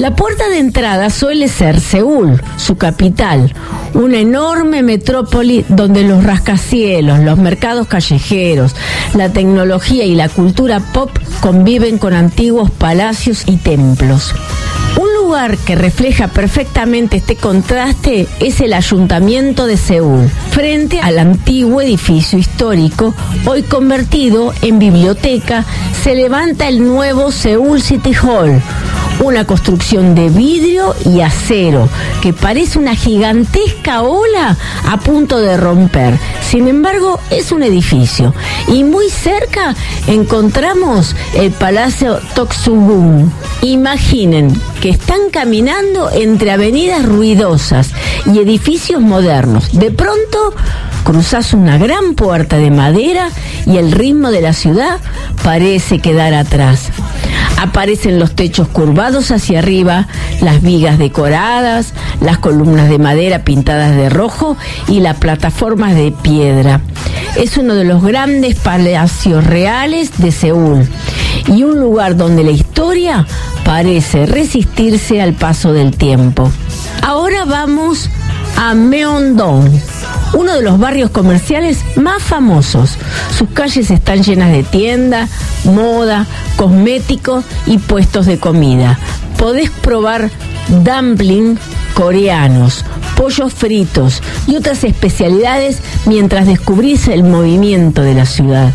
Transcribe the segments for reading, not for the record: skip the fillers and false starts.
La puerta de entrada suele ser Seúl, su capital, una enorme metrópoli donde los rascacielos, los mercados callejeros, la tecnología y la cultura pop conviven con antiguos palacios y templos. Un lugar que refleja perfectamente este contraste es el Ayuntamiento de Seúl, frente al antiguo edificio histórico, hoy convertido en biblioteca. Se levanta el nuevo Seúl City Hall, una construcción de vidrio y acero que parece una gigantesca ola a punto de romper. Sin embargo, es un edificio y muy cerca encontramos el Palacio Toksugun. Imaginen que están caminando entre avenidas ruidosas y edificios modernos. De pronto cruzás una gran puerta de madera y el ritmo de la ciudad parece quedar atrás. Aparecen los techos curvados hacia arriba, las vigas decoradas, las columnas de madera pintadas de rojo y las plataformas de piedra. Es uno de los grandes palacios reales de Seúl y un lugar donde la historia parece resistirse al paso del tiempo. Ahora vamos a Myeongdong, uno de los barrios comerciales más famosos. Sus calles están llenas de tiendas, moda, cosméticos y puestos de comida. Podés probar dumplings coreanos, pollos fritos y otras especialidades mientras descubrís el movimiento de la ciudad.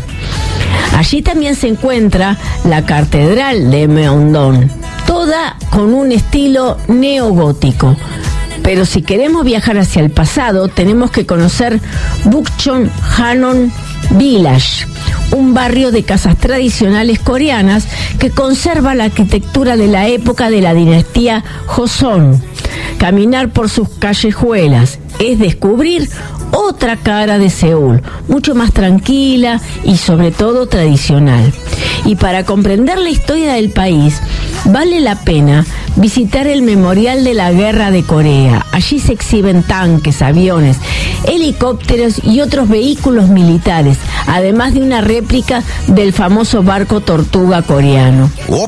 Allí también se encuentra la Catedral de Myeongdong, toda con un estilo neogótico. Pero si queremos viajar hacia el pasado, tenemos que conocer Bukchon Hanon Village, un barrio de casas tradicionales coreanas que conserva la arquitectura de la época de la dinastía Joseon. Caminar por sus callejuelas es descubrir otra cara de Seúl, mucho más tranquila y sobre todo tradicional. Y para comprender la historia del país, vale la pena visitar el Memorial de la Guerra de Corea. Allí se exhiben tanques, aviones, helicópteros y otros vehículos militares, además de una réplica del famoso barco Tortuga coreano.